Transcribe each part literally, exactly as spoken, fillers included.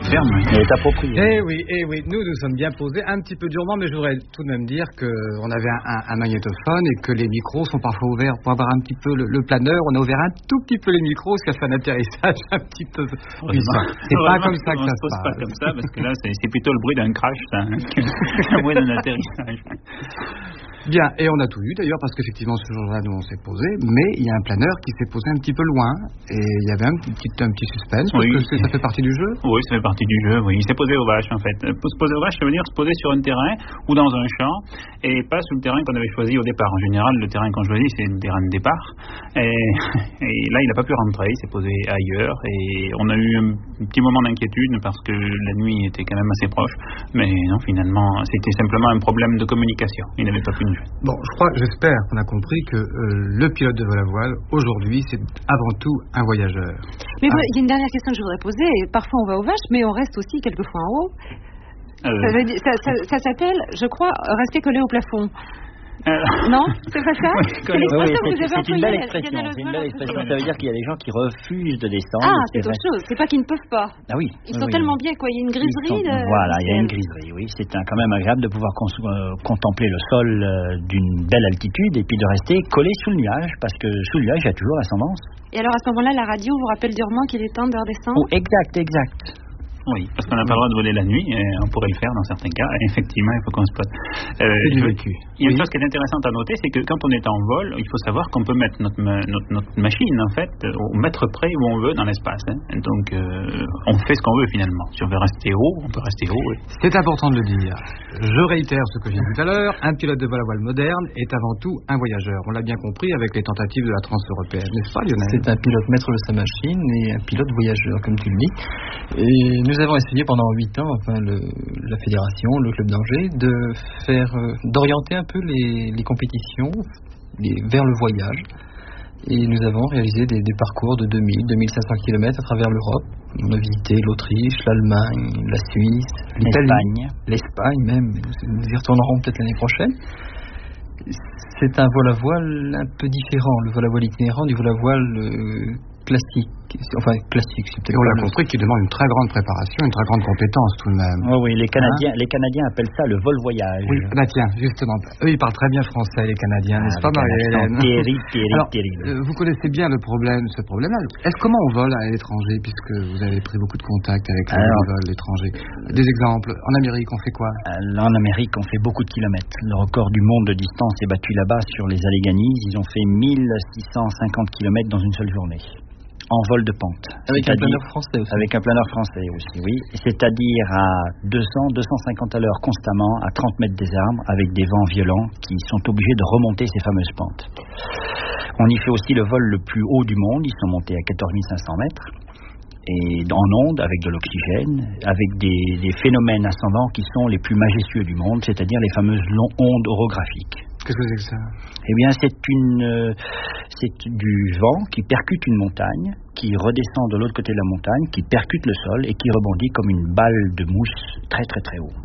ferme. Elle est appropriée. Eh oui, eh oui, nous nous sommes bien posés, un petit peu durement, mais je voudrais tout de même dire qu'on avait un, un, un magnétophone et que les micros sont parfois ouverts pour avoir un petit peu le, le planeur. On a ouvert un tout petit peu les micros, ce qui a fait un atterrissage un petit peu puissant. C'est pas comme ça que ça se passe. Pas comme ça, parce que là, c'est, c'est plutôt le bruit d'un crash, ça, hein, le bruit d'un atterrissage. Bien, et on a tout eu d'ailleurs, parce qu'effectivement ce jour-là nous on s'est posé, mais il y a un planeur qui s'est posé un petit peu loin, et il y avait un petit, un petit suspense, oui. parce que c'est, ça fait partie du jeu. Oui, ça fait partie du jeu, oui. Il s'est posé aux vaches en fait. Se poser aux vaches, ça veut dire se poser sur un terrain ou dans un champ, et pas sur le terrain qu'on avait choisi au départ. En général, le terrain qu'on choisit, c'est le terrain de départ, et, et là il n'a pas pu rentrer, il s'est posé ailleurs, et on a eu un petit moment d'inquiétude, parce que la nuit était quand même assez proche, mais non, finalement, c'était simplement un problème de communication. Il n'avait pas pu nous. Bon, je crois, j'espère qu'on a compris que euh, le pilote de vol à voile, aujourd'hui, c'est avant tout un voyageur. Mais ah. il y a une dernière question que je voudrais poser. Parfois, on va aux vaches, mais on reste aussi quelquefois en haut. Euh... Ça, veut dire, ça, ça, ça s'appelle, je crois, rester collé au plafond. Euh... Non, c'est pas ça. Oui, c'est, oui, c'est, c'est une belle expression. C'est une belle expression. Ça veut dire qu'il y a des gens qui refusent de descendre. Ah, c'est autre chose. C'est pas qu'ils ne peuvent pas. Ah oui. Ils oui, sont oui. tellement bien, quoi. Il y a une griserie. Sont, de... Voilà, il y a une griserie. Oui, c'est un, quand même agréable de pouvoir cons- euh, contempler le sol euh, d'une belle altitude et puis de rester collé sous le nuage, parce que sous le nuage, il y a toujours l'ascendance. Et alors à ce moment-là, la radio vous rappelle durement qu'il est temps de redescendre. Oh, exact, exact. Oui, parce qu'on n'a pas le droit de voler la nuit, et on pourrait le faire dans certains cas, et effectivement, il faut qu'on se pose. Euh, c'est du vécu. Il y a une oui. chose qui est intéressante à noter, c'est que quand on est en vol, il faut savoir qu'on peut mettre notre, notre, notre machine, en fait, au mètre près où on veut dans l'espace. Hein. Donc, euh, on fait ce qu'on veut finalement. Si on veut rester haut, on peut rester haut. Et... C'est important de le dire. Je réitère ce que j'ai dit tout à l'heure, un pilote de vol à voile moderne est avant tout un voyageur. On l'a bien compris avec les tentatives de la transeuropéenne, n'est-ce pas, Lionel ? C'est un pilote maître de sa machine et un pilote voyageur, comme tu le dis. Et nous Nous avons essayé pendant huit ans, enfin le, la fédération, le club d'Angers, de faire, euh, d'orienter un peu les, les compétitions les, vers le voyage. Et nous avons réalisé des, des parcours de deux mille, deux mille cinq cents kilomètres à travers l'Europe. On a visité l'Autriche, l'Allemagne, la Suisse, l'Italie, l'Espagne même. Nous y retournerons peut-être l'année prochaine. C'est un vol à voile un peu différent, le vol à voile itinérant du vol à voile euh, classique. Enfin, classique, c'est peut-être. Et on l'a compris qu'il demande une très grande préparation, une très grande compétence tout de même. Oh oui, les Canadiens, hein les Canadiens appellent ça le vol-voyage. Oui, bah tiens, justement, eux ils parlent très bien français, les Canadiens, ah, n'est-ce pas, Marie-Hélène ? Terrible, terrible, Alors, terrible. Euh, vous connaissez bien le problème, ce problème-là. Est-ce comment on vole à l'étranger, puisque vous avez pris beaucoup de contacts avec les vols à l'étranger ? Des exemples. En Amérique, on fait quoi ? En Amérique, on fait beaucoup de kilomètres. Le record du monde de distance est battu là-bas sur les Alleghenies. Ils ont fait mille six cent cinquante kilomètres dans une seule journée. En vol de pente. Avec un planeur français aussi. Avec un planeur français aussi, oui. C'est-à-dire à deux cents, deux cent cinquante à l'heure constamment, à trente mètres des arbres, avec des vents violents qui sont obligés de remonter ces fameuses pentes. On y fait aussi le vol le plus haut du monde. Ils sont montés à quatorze mille cinq cents mètres. Et en onde, avec de l'oxygène, avec des, des phénomènes ascendants qui sont les plus majestueux du monde, c'est-à-dire les fameuses longues ondes orographiques. Qu'est-ce que c'est que ça ? Eh bien, c'est une, euh, c'est du vent qui percute une montagne, qui redescend de l'autre côté de la montagne, qui percute le sol et qui rebondit comme une balle de mousse très très très haut.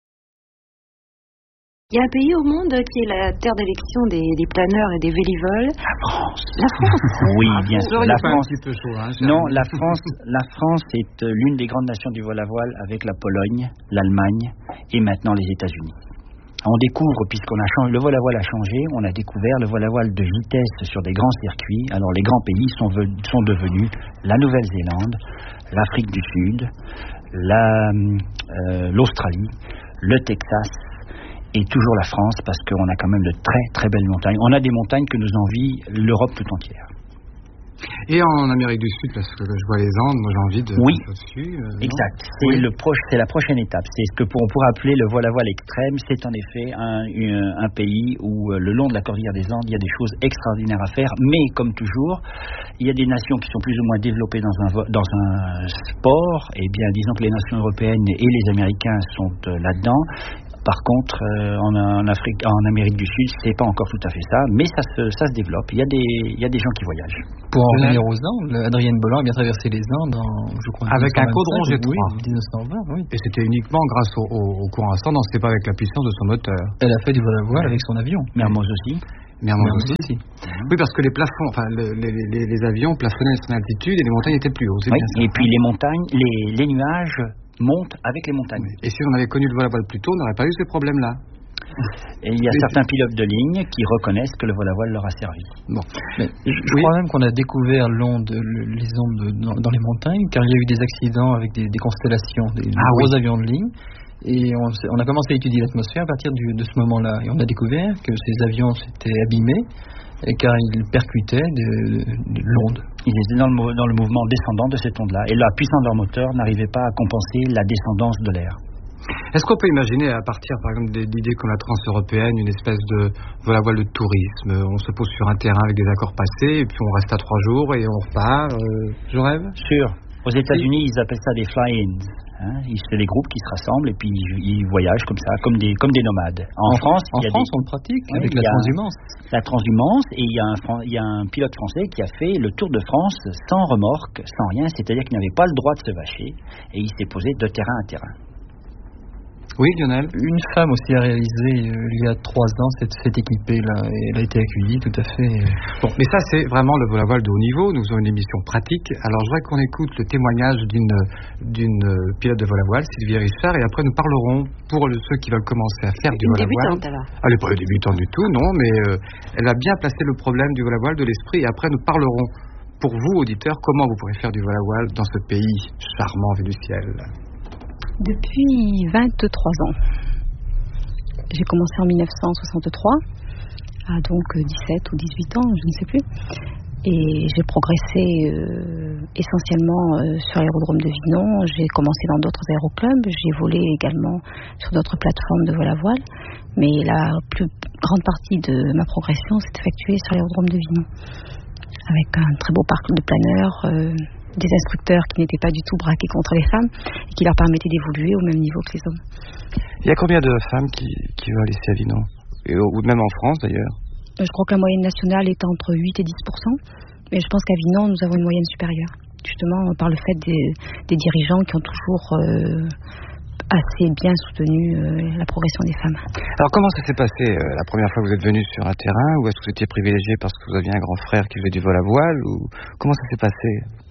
Il y a un pays au monde qui est la terre d'élection des, des planeurs et des vélivoles. La France. La France. Oui, bien sûr. La France. Un petit peu chaud, hein, non, la France, la France est l'une des grandes nations du vol à voile, avec la Pologne, l'Allemagne et maintenant les États-Unis. On découvre, puisqu'on a changé, le vol à voile a changé, on a découvert le vol à voile de vitesse sur des grands circuits. Alors les grands pays sont, sont devenus la Nouvelle-Zélande, l'Afrique du Sud, la, euh, l'Australie, le Texas et toujours la France, parce qu'on a quand même de très très belles montagnes. On a des montagnes que nous envie l'Europe tout entière. Et en Amérique du Sud, parce que je vois les Andes, moi j'ai envie de oui, dessus. Euh, exact. C'est, oui. le proche, c'est la prochaine étape. C'est ce que pour, on pourrait appeler le vol à voile extrême. C'est en effet un, un, un pays où, le long de la cordillère des Andes, il y a des choses extraordinaires à faire. Mais comme toujours, il y a des nations qui sont plus ou moins développées dans un, dans un sport. Eh bien, disons que les nations européennes et les Américains sont euh, là-dedans. Par contre, euh, en, en, Afrique, en Amérique du Sud, c'est pas encore tout à fait ça, mais ça se, ça se développe. Il y a des, il y a des gens qui voyagent. Pour en revenir aux Andes, Adrienne Bolland a bien traversé les Andes en, je crois, avec un caudron G trois. Oui, dix-neuf cent vingt, oui. Et c'était uniquement grâce au, au, au courant ascendant, c'était pas avec la puissance de son moteur. Elle a fait du vol à voile avec son avion. Mermoz aussi. Mermoz aussi. aussi. Oui, parce que les plafonds, enfin, le, les, les, les avions plafonnaient à son altitude et les montagnes étaient plus hautes. Oui, et puis les montagnes, les, les nuages monte avec les montagnes. Et si on avait connu le vol à voile plus tôt, on n'aurait pas eu ces problèmes-là. Et il y a mais certains pilotes de ligne qui reconnaissent que le vol à voile leur a servi. Bon, mais je, je oui. crois même qu'on a découvert l'onde, les ondes dans, dans les montagnes, car il y a eu des accidents avec des, des constellations, des ah, gros oui. avions de ligne. Et on, on a commencé à étudier l'atmosphère à partir du, de ce moment-là. Et on a découvert que ces avions s'étaient abîmés, et car ils percutaient de, de, de l'onde. Ils étaient dans le, dans le mouvement descendant de cette onde-là. Et la puissance de leur moteur n'arrivait pas à compenser la descendance de l'air. Est-ce qu'on peut imaginer, à partir par exemple d'idées comme la transeuropéenne, une espèce de vol à voile de tourisme? On se pose sur un terrain avec des accords passés, et puis on reste à trois jours et on repart. Euh, je rêve? Sûr. Aux États-Unis, ils appellent ça des fly-ins. Hein, c'est des groupes qui se rassemblent et puis ils voyagent comme ça, comme des, comme des nomades. En, en France, en il y a France des... on le pratique oui, avec la transhumance. La transhumance, et il y, a un, il y a un pilote français qui a fait le Tour de France sans remorque, sans rien, c'est-à-dire qu'il n'avait pas le droit de se vacher et il s'est posé de terrain à terrain. Oui, Lionel. Une femme aussi a réalisé euh, il y a trois ans cette, cette équipée-là et elle a été accueillie tout à fait. Bon, mais ça c'est vraiment le vol à voile de haut niveau. Nous avons une émission pratique. Alors je voudrais qu'on écoute le témoignage d'une d'une pilote de vol à voile, Sylvie Richard, et après nous parlerons pour le, ceux qui veulent commencer à faire une du vol à voile. Alors. Elle n'est pas une débutante du tout, non, mais euh, elle a bien placé le problème du vol à voile de l'esprit. Et après nous parlerons pour vous auditeurs comment vous pourrez faire du vol à voile dans ce pays charmant vu du ciel. Depuis vingt-trois ans. J'ai commencé en mille neuf cent soixante-trois, à donc dix-sept ou dix-huit ans, je ne sais plus. Et j'ai progressé euh, essentiellement euh, sur l'aérodrome de Vinon. J'ai commencé dans d'autres aéroclubs. J'ai volé également sur d'autres plateformes de vol à voile. Mais la plus grande partie de ma progression s'est effectuée sur l'aérodrome de Vinon, avec un très beau parc de planeurs, euh, des instructeurs qui n'étaient pas du tout braqués contre les femmes et qui leur permettaient d'évoluer au même niveau que les hommes. Il y a combien de femmes qui, qui volent ici à Vinon, et, ou même en France d'ailleurs? Je crois que la moyenne nationale est entre huit et dix pour cent, mais je pense qu'à Vinon nous avons une moyenne supérieure, justement par le fait des, des dirigeants qui ont toujours euh, assez bien soutenu euh, la progression des femmes. Alors comment ça s'est passé euh, la première fois que vous êtes venu sur un terrain, ou est-ce que vous étiez privilégié parce que vous aviez un grand frère qui faisait du vol à voile, ou comment ça s'est passé?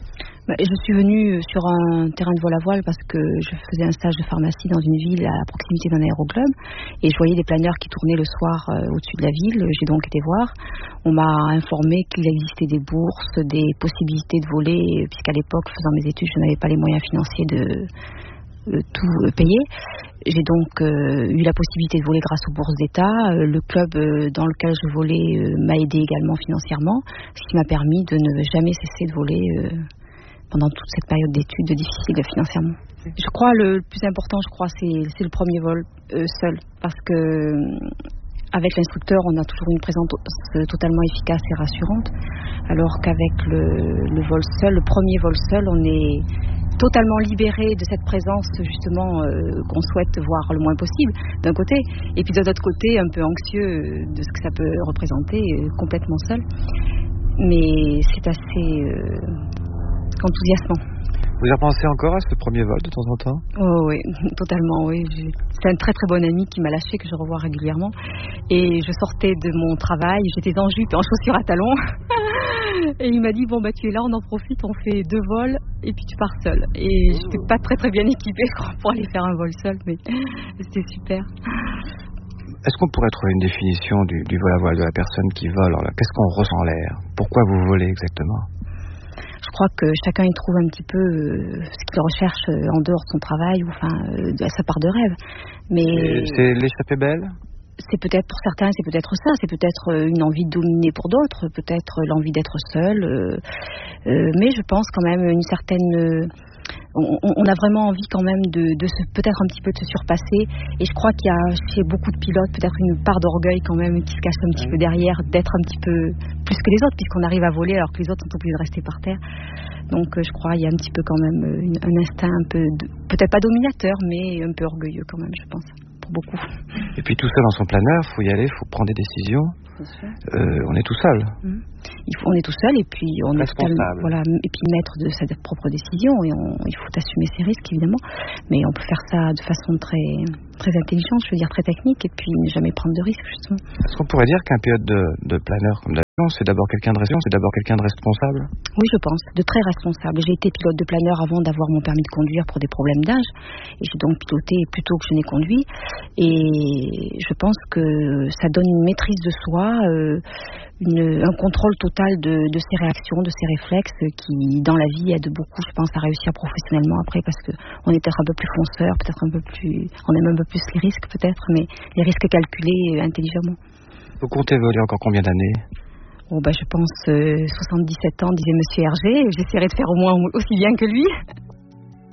Je suis venue sur un terrain de vol à voile parce que je faisais un stage de pharmacie dans une ville à proximité d'un aéroclub et je voyais des planeurs qui tournaient le soir euh, au-dessus de la ville. J'ai donc été voir. On m'a informé qu'il existait des bourses, des possibilités de voler, puisqu'à l'époque, faisant mes études, je n'avais pas les moyens financiers de, de tout euh, payer. J'ai donc euh, eu la possibilité de voler grâce aux bourses d'État. Euh, le club euh, dans lequel je volais euh, m'a aidé également financièrement, ce qui m'a permis de ne jamais cesser de voler euh, pendant toute cette période d'études difficile financièrement. Je crois le plus important, je crois, c'est, c'est le premier vol euh, seul, parce que avec l'instructeur, on a toujours une présence totalement efficace et rassurante, alors qu'avec le, le vol seul, le premier vol seul, on est totalement libéré de cette présence justement euh, qu'on souhaite voir le moins possible d'un côté, et puis de l'autre côté un peu anxieux de ce que ça peut représenter euh, complètement seul. Mais c'est assez euh, enthousiasmant. Vous y repensez encore à ce premier vol de temps en temps? Oh oui, totalement, oui. C'est un très très bon ami qui m'a lâché, que je revois régulièrement. Et je sortais de mon travail, j'étais en jupe et en chaussures à talons. Et il m'a dit, bon bah tu es là, on en profite, on fait deux vols et puis tu pars seul. Et je n'étais pas très très bien équipée, je crois, pour aller faire un vol seul, mais c'était super. Est-ce qu'on pourrait trouver une définition du, du vol à voile, de la personne qui vole? Alors là, qu'est-ce qu'on ressent en l'air? Pourquoi vous volez exactement? Je crois que chacun y trouve un petit peu euh, ce qu'il recherche euh, en dehors de son travail, ou enfin euh, à sa part de rêve. Mais Et c'est l'échappée belle? C'est peut-être pour certains, c'est peut-être ça, c'est peut-être euh, une envie de dominer pour d'autres, peut-être l'envie d'être seul. Euh, euh, mais je pense quand même une certaine. Euh, on, on a vraiment envie quand même de, de se, peut-être un petit peu de se surpasser. Et je crois qu'il y a chez beaucoup de pilotes peut-être une part d'orgueil quand même qui se cache un petit peu derrière, d'être un petit peu plus que les autres, puisqu'on arrive à voler alors que les autres sont obligés de rester par terre. Donc euh, je crois qu'il y a un petit peu quand même une, un instinct un peu, de, peut-être pas dominateur, mais un peu orgueilleux quand même, je pense, pour beaucoup. Et puis tout seul dans son planeur, il faut y aller, il faut prendre des décisions. Euh, on est tout seul. Mmh. Il faut, on est tout seul et puis on est totalement, voilà, et puis maître de sa propre décision, et on, il faut assumer ses risques évidemment, mais on peut faire ça de façon très très intelligente, je veux dire très technique, et puis ne jamais prendre de risques, justement. Est-ce qu'on pourrait dire qu'un pilote de, de planeur comme d'avion, c'est d'abord quelqu'un de c'est d'abord quelqu'un de responsable? Oui, je pense, de très responsable. J'ai été pilote de planeur avant d'avoir mon permis de conduire pour des problèmes d'âge, et j'ai donc piloté plutôt que je n'ai conduit, et je pense que ça donne une maîtrise de soi, euh, une, un contrôle total de, de ses réactions, de ses réflexes, qui dans la vie aide beaucoup, je pense, à réussir professionnellement après, parce qu'on est peut-être un peu plus fonceur, peut-être un peu plus, on aime un peu plus les risques peut-être, mais les risques calculés intelligemment. Vous comptez voler encore combien d'années? Oh bah je pense euh, soixante-dix-sept ans, disait Monsieur Hergé. J'essaierai de faire au moins aussi bien que lui.